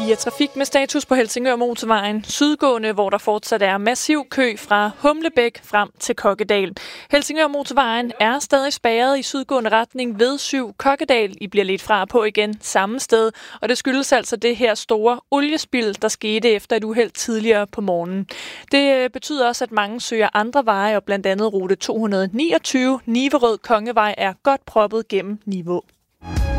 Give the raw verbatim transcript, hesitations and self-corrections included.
fire trafik med status på Helsingør Motorvejen. Sydgående, hvor der fortsat er massiv kø fra Humlebæk frem til Kokkedal. Helsingør Motorvejen er stadig spærret i sydgående retning ved syv Kokkedal. I bliver lidt fra på igen samme sted, og det skyldes altså det her store oliespild, der skete efter et uheld tidligere på morgenen. Det betyder også, at mange søger andre veje, og blandt andet rute to hundrede niogtyve Niverød Kongevej er godt proppet gennem Nivå.